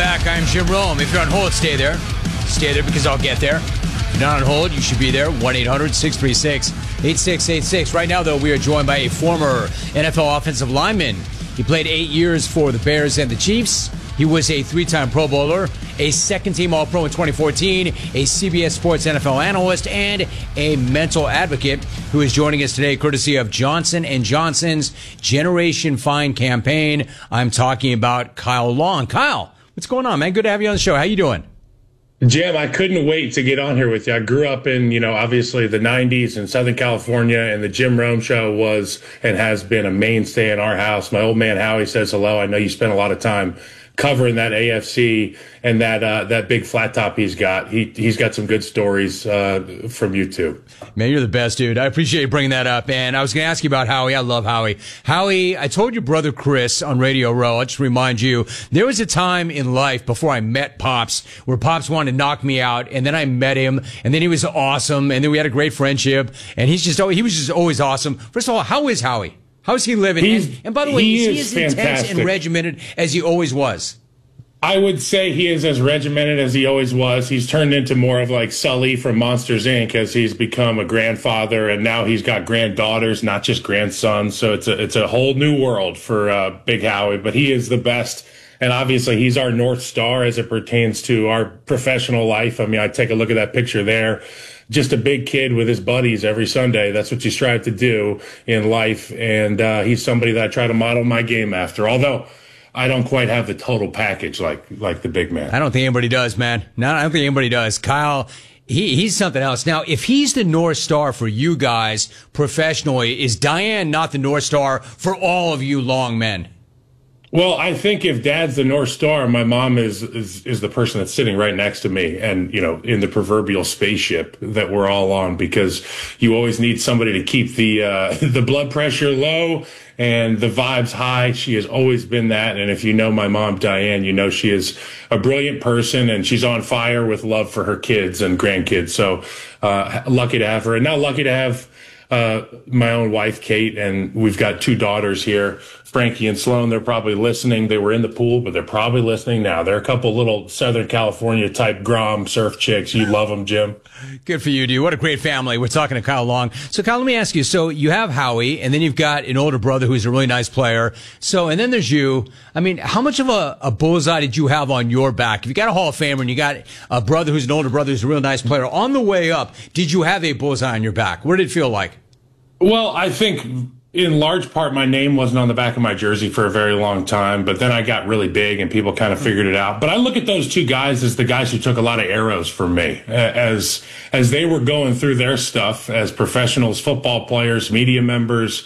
back. I'm Jim Rome. If you're on hold, stay there. Stay there because I'll get there. If you're not on hold, you should be there. 1-800-636-8686. Right now, though, we are joined by a former NFL offensive lineman. He played 8 years for the Bears and the Chiefs. He was a three-time Pro Bowler, a second-team All-Pro in 2014, a CBS Sports NFL analyst, and a mental advocate who is joining us today courtesy of Johnson & Johnson's Generation Fine campaign. I'm talking about Kyle Long. Kyle, what's going on, man? Good to have you on the show. How you doing? Jim, I couldn't wait to get on here with you. I grew up in, obviously the 90s in Southern California, and the Jim Rome Show was and has been a mainstay in our house. My old man Howie says hello. I know you spent a lot of time covering that AFC and that big flat top he's got. He's got some good stories from you too. Man, you're the best, dude. I appreciate you bringing that up. And I was going to ask you about Howie. I love Howie. Howie, I told your brother Chris on Radio Row, I'll just remind you, there was a time in life before I met Pops where Pops wanted to knock me out, and then I met him, and then he was awesome, and then we had a great friendship, and he was just always awesome. First of all, how is Howie? How's he living? And by the way, is he as intense and regimented as he always was? I would say he is as regimented as he always was. He's turned into more of like Sully from Monsters, Inc. as he's become a grandfather, and now he's got granddaughters, not just grandsons. So it's a whole new world for Big Howie, but he is the best. And obviously, he's our North Star as it pertains to our professional life. I mean, I take a look at that picture there. Just a big kid with his buddies every Sunday. That's what you strive to do in life. And he's somebody that I try to model my game after. Although I don't quite have the total package like the big man. I don't think anybody does, man. No, I don't think anybody does. Kyle, he's something else. Now, if he's the North Star for you guys professionally, is Diane not the North Star for all of you long men? Well, I think if Dad's the North Star, my mom is the person that's sitting right next to me and, in the proverbial spaceship that we're all on, because you always need somebody to keep the blood pressure low and the vibes high. She has always been that. And if you know my mom, Diane, you know she is a brilliant person, and she's on fire with love for her kids and grandkids. So lucky to have her, and now lucky to have my own wife, Kate, and we've got two daughters here, Frankie and Sloan. They're probably listening. They were in the pool, but they're probably listening now. They're a couple little Southern California type Grom surf chicks. You love them, Jim. Good for you, dude. What a great family. We're talking to Kyle Long. So, Kyle, let me ask you. So you have Howie, and then you've got an older brother who's a really nice player. So, and then there's you. I mean, how much of a bullseye did you have on your back? If you got a Hall of Famer and you got a brother who's an older brother who's a real nice player, on the way up, did you have a bullseye on your back? What did it feel like? Well, I think in large part my name wasn't on the back of my jersey for a very long time, but then I got really big and people kind of figured it out. But I look at those two guys as the guys who took a lot of arrows from me as they were going through their stuff as professionals, football players, media members.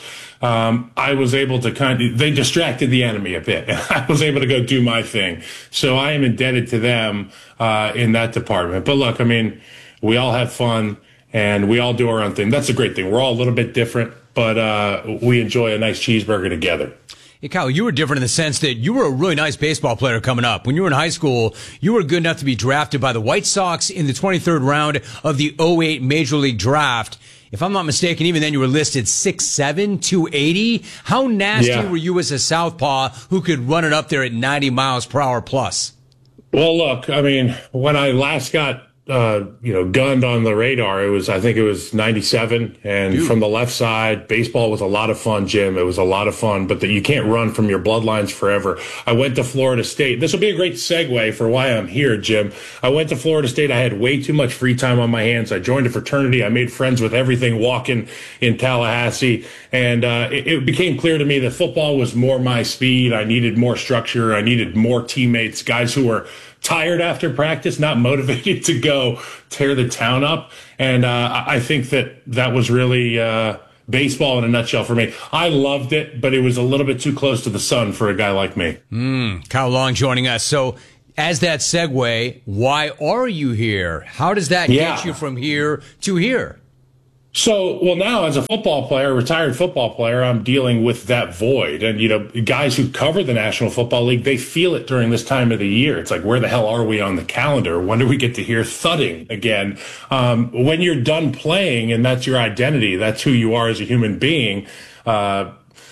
I was able to they distracted the enemy a bit. I was able to go do my thing. So I am indebted to them in that department. But look, I mean, we all have fun. And we all do our own thing. That's a great thing. We're all a little bit different, but we enjoy a nice cheeseburger together. Hey, Kyle, you were different in the sense that you were a really nice baseball player coming up. When you were in high school, you were good enough to be drafted by the White Sox in the 23rd round of the '08 Major League Draft. If I'm not mistaken, even then you were listed 6'7", 280. How nasty were you as a southpaw who could run it up there at 90 miles per hour plus? Well, look, I mean, when I last got gunned on the radar, I think it was 97. And Dude. From the left side, baseball was a lot of fun, Jim. It was a lot of fun, but you can't run from your bloodlines forever. I went to Florida State. This will be a great segue for why I'm here, Jim. I went to Florida State. I had way too much free time on my hands. I joined a fraternity. I made friends with everything walking in Tallahassee. And it became clear to me that football was more my speed. I needed more structure. I needed more teammates, guys who were tired after practice, not motivated to go tear the town up. And I think that was really baseball in a nutshell for me. I loved it, but it was a little bit too close to the sun for a guy like me. Kyle Long joining us. So as that segue, why are you here? How does that get you from here to here? So, well, now as a football player, retired football player, I'm dealing with that void. And, guys who cover the National Football League, they feel it during this time of the year. It's like, where the hell are we on the calendar? When do we get to hear thudding again? When you're done playing and that's your identity, that's who you are as a human being,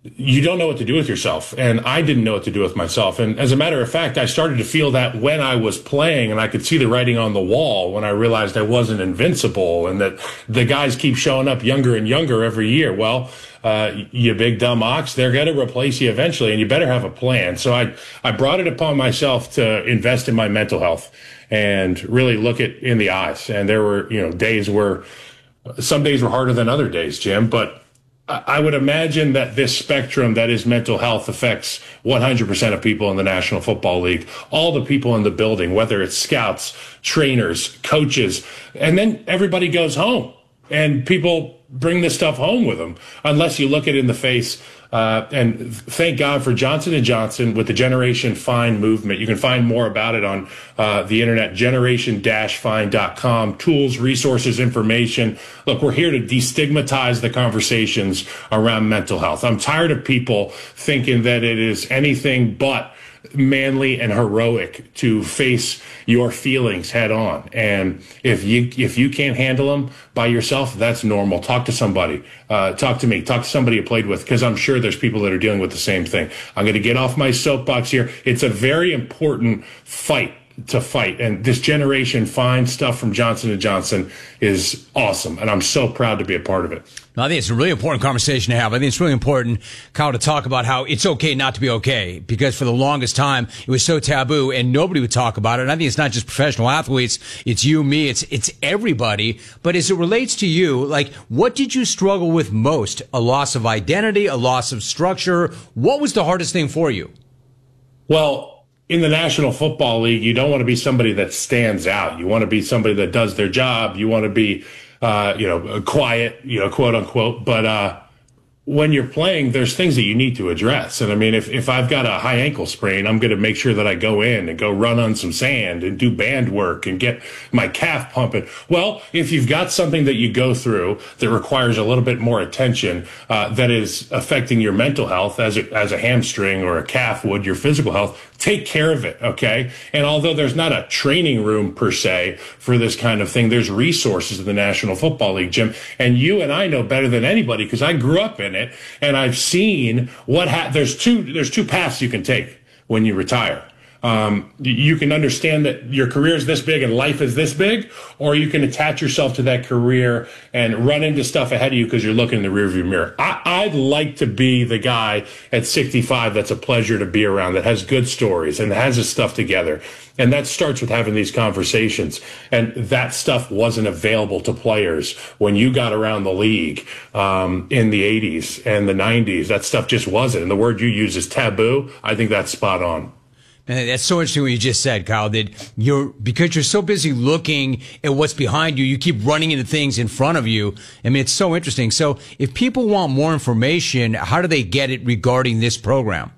you don't know what to do with yourself. And I didn't know what to do with myself. And as a matter of fact, I started to feel that when I was playing, and I could see the writing on the wall when I realized I wasn't invincible and that the guys keep showing up younger and younger every year. Well, you big dumb ox, they're going to replace you eventually, and you better have a plan. So I brought it upon myself to invest in my mental health and really look it in the eyes. And there were, days where some days were harder than other days, Jim, but I would imagine that this spectrum that is mental health affects 100% of people in the National Football League, all the people in the building, whether it's scouts, trainers, coaches, and then everybody goes home and people bring this stuff home with them unless you look it in the face. And thank God for Johnson & Johnson with the Generation Fine movement. You can find more about it on the internet, generation-fine.com. Tools, resources, information. Look, we're here to destigmatize the conversations around mental health. I'm tired of people thinking that it is anything but manly and heroic to face your feelings head on. And if you can't handle them by yourself, that's normal. Talk to somebody. Talk to me. Talk to somebody you played with, because I'm sure there's people that are dealing with the same thing. I'm going to get off my soapbox here. It's a very important fight to fight. And this Generation Fine stuff from Johnson & Johnson is awesome. And I'm so proud to be a part of it. I think it's a really important conversation to have. I think it's really important, Kyle, to talk about how it's okay not to be okay, because for the longest time it was so taboo and nobody would talk about it. And I think it's not just professional athletes. It's you, me, it's everybody. But as it relates to you, like, what did you struggle with most? A loss of identity, a loss of structure? What was the hardest thing for you? Well, in the National Football League, you don't want to be somebody that stands out. You want to be somebody that does their job. You want to be, quiet, quote unquote. But when you're playing, there's things that you need to address. And I mean, if I've got a high ankle sprain, I'm going to make sure that I go in and go run on some sand and do band work and get my calf pumping. Well, if you've got something that you go through that requires a little bit more attention, that is affecting your mental health as a hamstring or a calf would your physical health, take care of it, okay? And although there's not a training room per se for this kind of thing, there's resources in the National Football League, Jim. And you and I know better than anybody because I grew up in it, and I've seen what there's two paths you can take when you retire. You can understand that your career is this big and life is this big, or you can attach yourself to that career and run into stuff ahead of you because you're looking in the rearview mirror. I'd like to be the guy at 65 that's a pleasure to be around, that has good stories and has his stuff together. And that starts with having these conversations. And that stuff wasn't available to players when you got around the league in the 80s and the 90s. That stuff just wasn't. And the word you use is taboo. I think that's spot on. And that's so interesting what you just said, Kyle, that because you're so busy looking at what's behind you, you keep running into things in front of you. I mean, it's so interesting. So if people want more information, how do they get it regarding this program?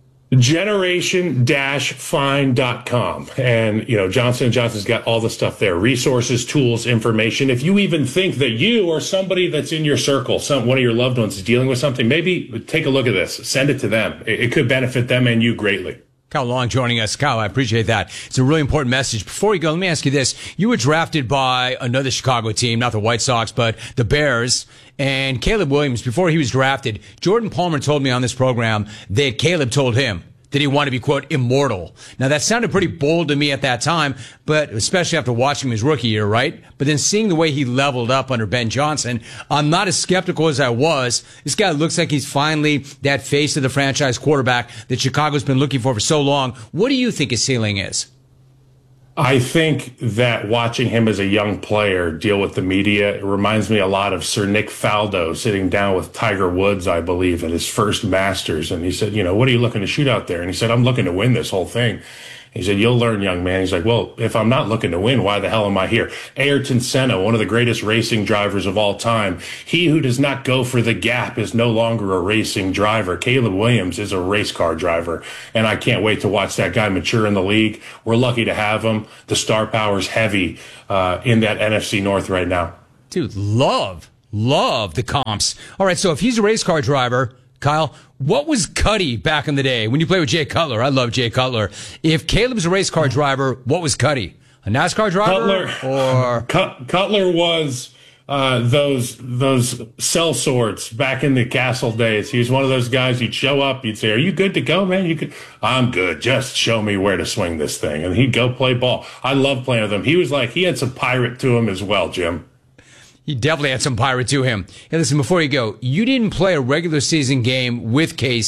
Generation-fine.com. And, Johnson & Johnson's got all the stuff there, resources, tools, information. If you even think that you or somebody that's in your circle, one of your loved ones is dealing with something, maybe take a look at this, send it to them. It could benefit them and you greatly. Kyle Long joining us. Kyle, I appreciate that. It's a really important message. Before we go, let me ask you this. You were drafted by another Chicago team, not the White Sox, but the Bears. And Caleb Williams, before he was drafted, Jordan Palmer told me on this program that Caleb told him that he wanted to be, quote, immortal. Now, that sounded pretty bold to me at that time, but especially after watching him his rookie year, right? But then seeing the way he leveled up under Ben Johnson, I'm not as skeptical as I was. This guy looks like he's finally that face of the franchise quarterback that Chicago's been looking for so long. What do you think his ceiling is? I think that watching him as a young player deal with the media, it reminds me a lot of Sir Nick Faldo sitting down with Tiger Woods, I believe, at his first Masters. And he said, what are you looking to shoot out there? And he said, I'm looking to win this whole thing. He said, you'll learn, young man. He's like, well, if I'm not looking to win, why the hell am I here? Ayrton Senna, one of the greatest racing drivers of all time. He who does not go for the gap is no longer a racing driver. Caleb Williams is a race car driver, and I can't wait to watch that guy mature in the league. We're lucky to have him. The star power's heavy in that NFC North right now. Dude, love the comps. All right, so if he's a race car driver, Kyle, what was Cuddy back in the day when you played with Jay Cutler? I love Jay Cutler. If Caleb's a race car driver, what was Cuddy? A NASCAR driver? Cutler was those cell swords back in the Castle days. He was one of those guys. You'd show up, you'd say, "Are you good to go, man?" I'm good. Just show me where to swing this thing, and he'd go play ball. I love playing with him. He had some pirate to him as well, Jim. He definitely had some pirate to him. Hey, listen, before you go, you didn't play a regular season game with Case